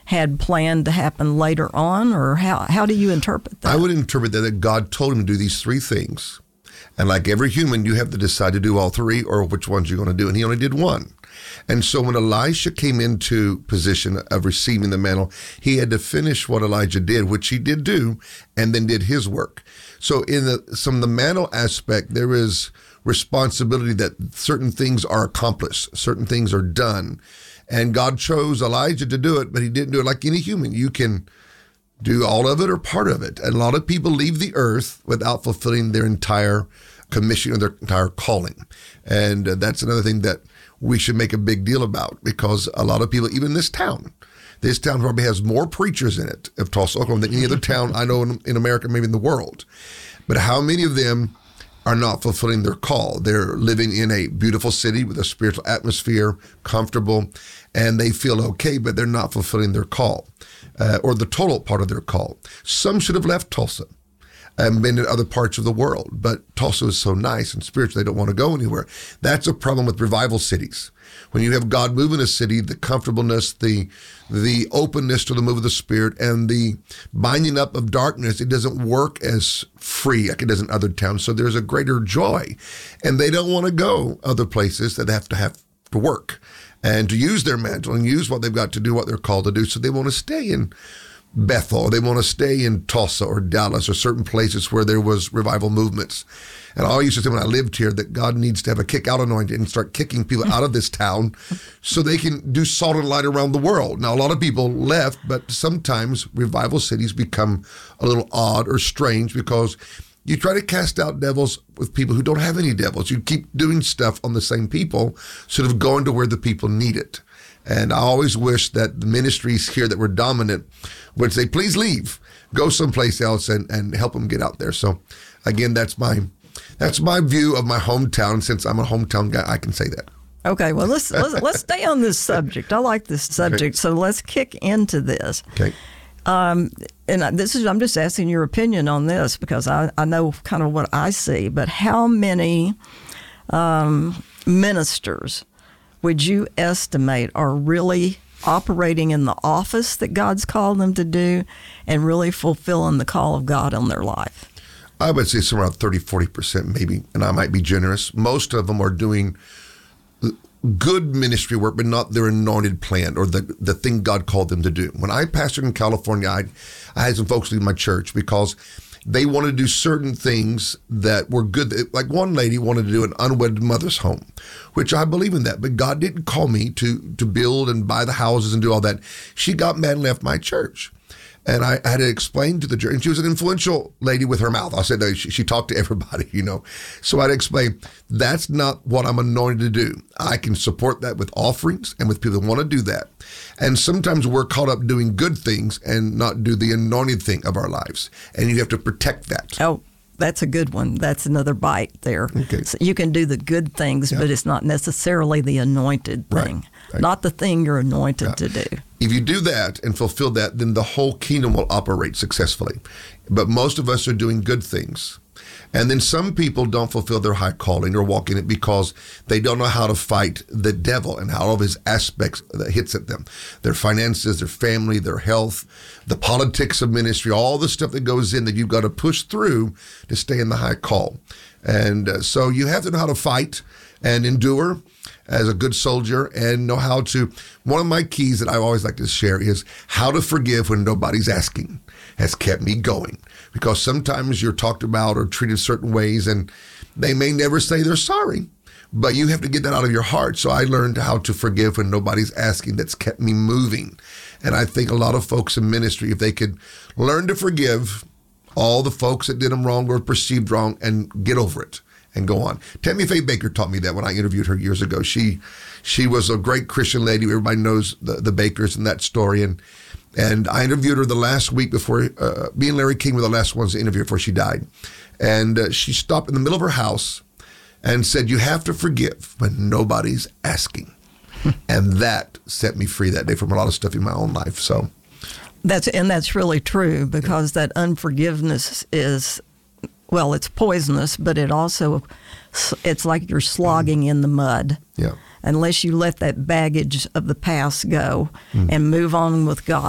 had planned to happen later on, or how do you interpret that? I would interpret that God told him to do these three things. And like every human, you have to decide to do all three or which ones you're going to do. And he only did one. And so when Elisha came into position of receiving the mantle, he had to finish what Elijah did, which he did do, and then did his work. So in the mantle aspect, there is responsibility that certain things are accomplished, certain things are done. And God chose Elijah to do it, but he didn't do it like any human. You can do all of it or part of it. And a lot of people leave the earth without fulfilling their entire commission or their entire calling. And that's another thing that we should make a big deal about, because a lot of people, even this town probably has more preachers in it of Tulsa, Oklahoma, than any other town I know in America, maybe in the world. But how many of them are not fulfilling their call? They're living in a beautiful city with a spiritual atmosphere, comfortable, and they feel okay, but they're not fulfilling their call or the total part of their call. Some should have left Tulsa and been in other parts of the world, but Tulsa is so nice and spiritual, they don't want to go anywhere. That's a problem with revival cities. When you have God move in a city, the comfortableness, the openness to the move of the Spirit, and the binding up of darkness, it doesn't work as free like it does in other towns. So there's a greater joy. And they don't want to go other places that have to work and to use their mantle and use what they've got to do what they're called to do. So they want to stay in Bethel. They want to stay in Tulsa or Dallas or certain places where there was revival movements. And I used to say when I lived here that God needs to have a kick-out anointing and start kicking people out of this town so they can do salt and light around the world. Now, a lot of people left, but sometimes revival cities become a little odd or strange because you try to cast out devils with people who don't have any devils. You keep doing stuff on the same people instead of going to where the people need it. And I always wish that the ministries here that were dominant would say, please leave, go someplace else and help them get out there. So again, that's my view of my hometown. Since I'm a hometown guy, I can say that. Okay, well, let's stay on this subject. I like this subject, okay. So let's kick into this. Okay. And I'm just asking your opinion on this because I know kind of what I see. But how many ministers would you estimate are really operating in the office that God's called them to do and really fulfilling the call of God on their life? I would say somewhere around 30-40% maybe, and I might be generous. Most of them are doing good ministry work, but not their anointed plan or the thing God called them to do. When I pastored in California, I had some folks leave my church because they wanted to do certain things that were good. Like one lady wanted to do an unwedded mother's home, which I believe in that, but God didn't call me to build and buy the houses and do all that. She got mad and left my church. And I had to explain to the church, and she was an influential lady with her mouth. I said that she talked to everybody, So I had to explain, that's not what I'm anointed to do. I can support that with offerings and with people that want to do that. And sometimes we're caught up doing good things and not do the anointed thing of our lives. And you have to protect that. Oh, that's a good one. That's another bite there. Okay. So you can do the good things, but it's not necessarily the anointed thing. Right. Not the thing you're anointed to do. If you do that and fulfill that, then the whole kingdom will operate successfully. But most of us are doing good things. And then some people don't fulfill their high calling or walk in it because they don't know how to fight the devil and how all of his aspects that hits at them. Their finances, their family, their health, the politics of ministry, all the stuff that goes in that you've got to push through to stay in the high call. And so you have to know how to fight and endure as a good soldier and know how to. One of my keys that I always like to share is how to forgive when nobody's asking has kept me going, because sometimes you're talked about or treated certain ways and they may never say they're sorry, but you have to get that out of your heart. So I learned how to forgive when nobody's asking. That's kept me moving. And I think a lot of folks in ministry, if they could learn to forgive all the folks that did them wrong or perceived wrong and get over it and go on. Tammy Faye Baker taught me that when I interviewed her years ago. She was a great Christian lady. Everybody knows the Bakers and that story. And I interviewed her the last week before, me and Larry King were the last ones to interview before she died. And she stopped in the middle of her house and said, you have to forgive when nobody's asking. And that set me free that day from a lot of stuff in my own life. So that's really true, because that unforgiveness is, well, it's poisonous, but it's like you're slogging in the mud. Yeah. Unless you let that baggage of the past go and move on with God.